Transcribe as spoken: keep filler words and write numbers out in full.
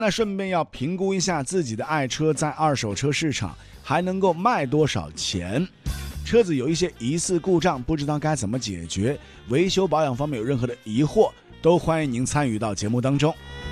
那顺便要评估一下自己的爱车在二手车市场还能够卖多少钱。车子有一些疑似故障，不知道该怎么解决，维修保养方面有任何的疑惑，都欢迎您参与到节目当中。